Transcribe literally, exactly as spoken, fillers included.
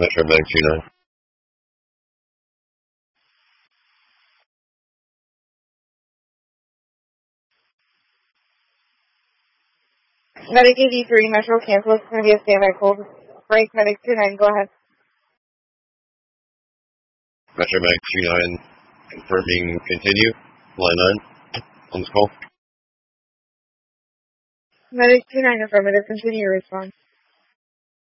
Metro Mag two nine. Medic eighty three, Metro cancel. It's going to be a standby code. Break, Medic two nine, go ahead. Metro Mag two nine, confirming continue. Line nine, on this call. Medic two nine, affirmative, continue your response.